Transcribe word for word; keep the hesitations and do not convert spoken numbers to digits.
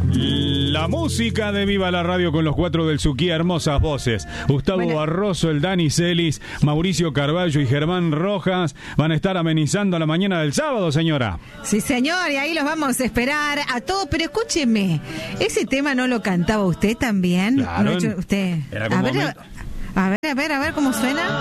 La música de Viva la Radio con los cuatro del Suquía, hermosas voces. Gustavo bueno. Barroso, el Dani Celis, Mauricio Carballo y Germán Rojas van a estar amenizando la mañana del sábado, señora. Sí, señor, y ahí los vamos a esperar a todos. Pero escúcheme, ¿ese tema no lo cantaba usted también? Claro. ¿No hecho usted? Era como a ver, a ver, a ver, a ver cómo suena.